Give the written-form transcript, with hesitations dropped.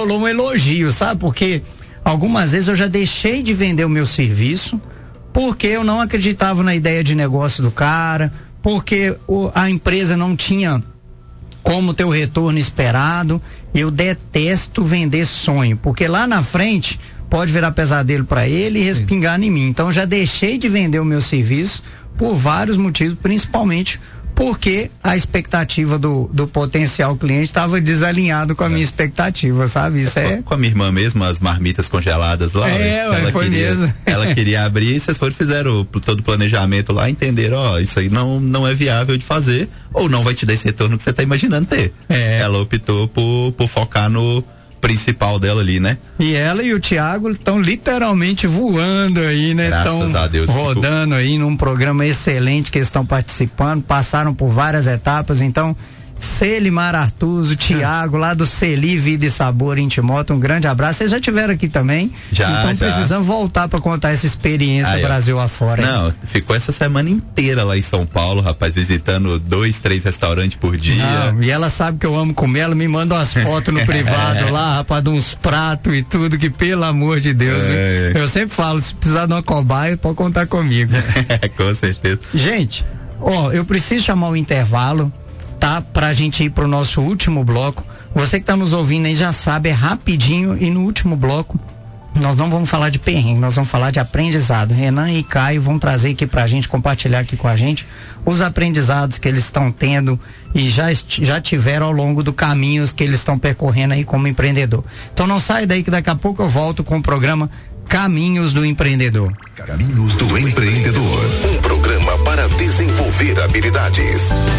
rolou um elogio, sabe? Porque algumas vezes eu já deixei de vender o meu serviço porque eu não acreditava na ideia de negócio do cara, porque a empresa não tinha como ter o retorno esperado. Eu detesto vender sonho, porque lá na frente pode virar pesadelo para ele e respingar em mim. Então já deixei de vender o meu serviço por vários motivos, principalmente porque a expectativa do potencial cliente estava desalinhado com a minha expectativa, sabe? Isso com a minha irmã mesmo, as marmitas congeladas lá. Mesmo. Ela queria abrir e vocês fizeram todo o planejamento lá, entenderam, isso aí não é viável de fazer, ou não vai te dar esse retorno que você está imaginando ter. Ela optou por focar no principal dela ali, né? E ela e o Thiago estão literalmente voando aí, né? Graças a Deus. Rodando aí num programa excelente que eles estão participando, passaram por várias etapas. Então, Celimar Artuso, Thiago, lá do Celi Vida e Sabor Intimoto, um grande abraço. Vocês já tiveram aqui também? Então precisamos voltar para contar essa experiência Brasil afora. Não, ficou essa semana inteira lá em São Paulo, rapaz, visitando 2, 3 restaurantes por dia. Não, e ela sabe que eu amo comer, ela me manda umas fotos no privado lá, rapaz, de uns pratos e tudo, que pelo amor de Deus, eu sempre falo, se precisar de uma cobaia, pode contar comigo. Com certeza. Gente, eu preciso chamar o intervalo, tá? Pra gente ir pro nosso último bloco. Você que tá nos ouvindo aí já sabe, é rapidinho, e no último bloco nós não vamos falar de perrengue, nós vamos falar de aprendizado. Renan e Caio vão trazer aqui pra gente, compartilhar aqui com a gente os aprendizados que eles estão tendo e já tiveram ao longo do caminho que eles estão percorrendo aí como empreendedor. Então não sai daí que daqui a pouco eu volto com o programa Caminhos do Empreendedor. Caminhos do Empreendedor, um programa para desenvolver habilidades.